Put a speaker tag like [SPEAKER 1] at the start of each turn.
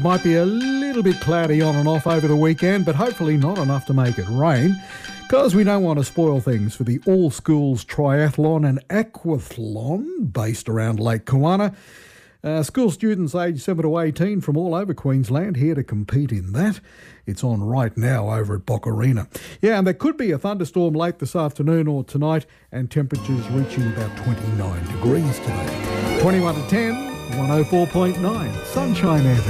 [SPEAKER 1] Might be a little bit cloudy on and off over the weekend, but hopefully not enough to make it rain, because we don't want to spoil things for the all-schools triathlon and aquathlon based around Lake Kawana. School students aged 7 to 18 from all over Queensland here to compete in that. It's on right now over at Bocarina. Yeah, and there could be a thunderstorm late this afternoon or tonight, and temperatures reaching about 29 degrees today. 21 to 10, 104.9, Sunshine FM.